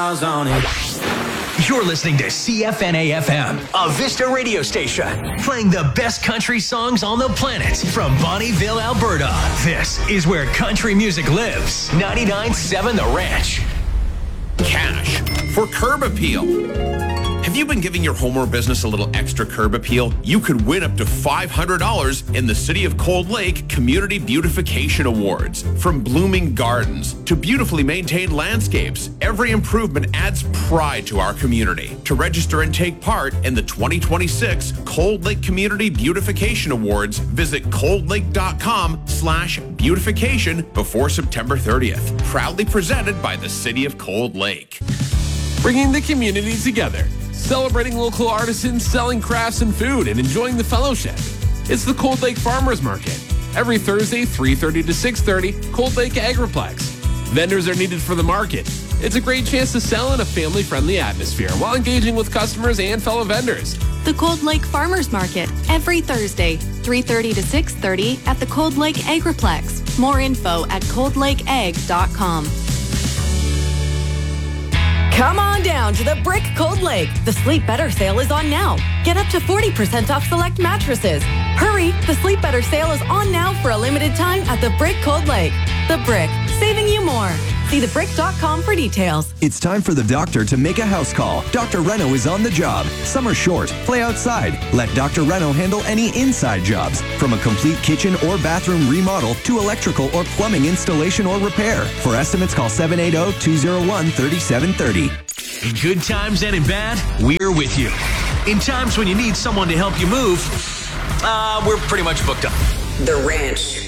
miles on it. You're listening to CFNA-FM, a Vista radio station, playing the best country songs on the planet from Bonnyville, Alberta. This is where country music lives. 99.7 The Ranch. Cash for curb appeal. Have you been giving your home or business a little extra curb appeal? You could win up to $500 in the City of Cold Lake Community Beautification Awards. From blooming gardens to beautifully maintained landscapes, every improvement adds pride to our community. To register and take part in the 2026 Cold Lake Community Beautification Awards, visit coldlake.com/beautification before September 30th. Proudly presented by the City of Cold Lake. Bringing the community together. Celebrating local artisans, selling crafts and food, and enjoying the fellowship. It's the Cold Lake Farmers Market. Every Thursday, 3:30 to 6:30, Cold Lake Agriplex. Vendors are needed for the market. It's a great chance to sell in a family-friendly atmosphere while engaging with customers and fellow vendors. The Cold Lake Farmers Market, every Thursday, 3:30 to 6:30 at the Cold Lake Agriplex. More info at coldlakeag.com. Come on down to the Brick Cold Lake. The Sleep Better sale is on now. Get up to 40% off select mattresses. Hurry, the Sleep Better sale is on now for a limited time at the Brick Cold Lake. The Brick, saving you more. See thebrick.com for details. It's time for the doctor to make a house call. Dr. Reno is on the job. Summer short. Play outside. Let Dr. Reno handle any inside jobs, from a complete kitchen or bathroom remodel to electrical or plumbing installation or repair. For estimates, call 780-201-3730. In good times and in bad, we're with you. In times when you need someone to help you move, we're pretty much booked up. The Ranch.